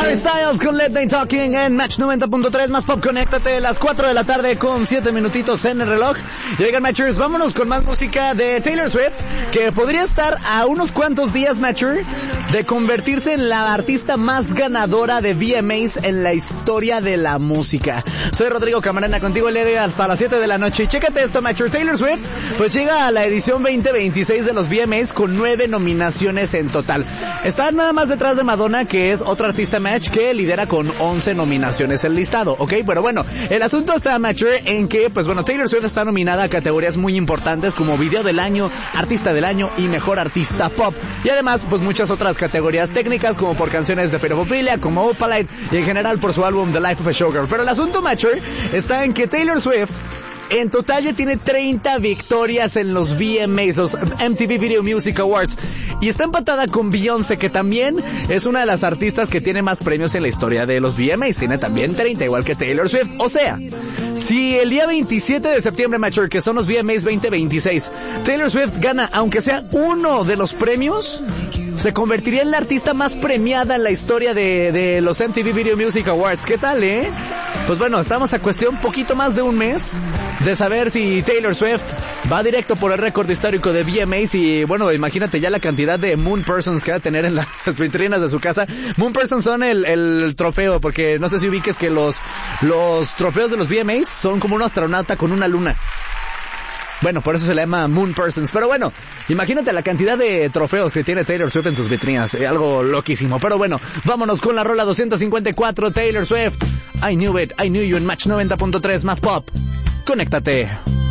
Harry Styles con Let Me Talking en Match 90.3 más pop. Conéctate, las 4 de la tarde con 7 minutitos en el reloj. Y oigan, Matchers, vámonos con más música de Taylor Swift, que podría estar a unos cuantos días, Matcher, de convertirse en la artista más ganadora de VMAs en la historia de la música. Soy Rodrigo Camarena, contigo el día de hoy hasta las 7 de la noche. Y chécate esto, Matcher. Taylor Swift pues llega a la edición 2026 de los VMAs con 9 nominaciones en total. Está nada más detrás de Madonna, que es otra artista match que lidera con 11 nominaciones el listado, ¿ok? Pero bueno, el asunto está, Matcher, en que, pues bueno, Taylor Swift está nominada a categorías muy importantes como Video del Año, Artista del Año y Mejor Artista Pop. Y además, pues muchas otras categorías técnicas como por canciones de Pedofilia, como Opalite y en general por su álbum The Life of a Showgirl. Pero el asunto, Matcher, está en que Taylor Swift en total ya tiene 30 victorias en los VMAs, los MTV Video Music Awards. Y está empatada con Beyoncé, que también es una de las artistas que tiene más premios en la historia de los VMAs. Tiene también 30, igual que Taylor Swift. O sea, si el día 27 de septiembre, Mature, que son los VMAs 2026, Taylor Swift gana, aunque sea uno de los premios, se convertiría en la artista más premiada en la historia de los MTV Video Music Awards. ¿Qué tal, Pues bueno, estamos a cuestión poquito más de un mes de saber si Taylor Swift va directo por el récord histórico de VMAs. Y bueno, imagínate ya la cantidad de Moon Persons que va a tener en las vitrinas de su casa. Moon Persons son el trofeo, porque no sé si ubiques que los trofeos de los VMAs son como un astronauta con una luna. Bueno, por eso se le llama Moon Persons. Pero bueno, imagínate la cantidad de trofeos que tiene Taylor Swift en sus vitrinas. Algo loquísimo. Pero bueno, vámonos con la rola 254, Taylor Swift. I Knew It, I Knew You en Match 90.3 más pop. Conéctate.